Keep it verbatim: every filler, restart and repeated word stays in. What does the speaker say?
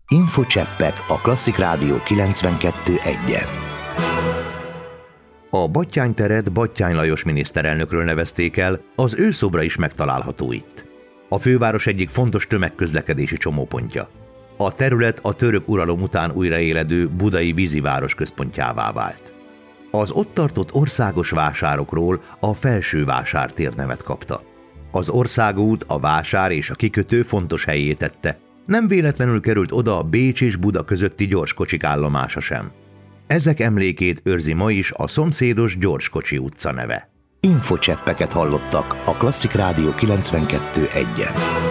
Infocseppek a Klasszik Rádió kilencvenkettő egyen. A Batthyány teret Batthyány Lajos miniszterelnökről nevezték el, az ő szobra is megtalálható itt. A főváros egyik fontos tömegközlekedési csomópontja. A terület a török uralom után újraéledő budai víziváros központjává vált. Az ott tartott országos vásárokról a Felsővásártér nevet kapta. Az országút, a vásár és a kikötő fontos helyét tette, nem véletlenül került oda a Bécs és Buda közötti gyorskocsik állomása sem. Ezek emlékét őrzi ma is a szomszédos Gyorskocsi utca neve. Infocseppeket hallottak a Klasszik Rádió kilencvenkettő egyen.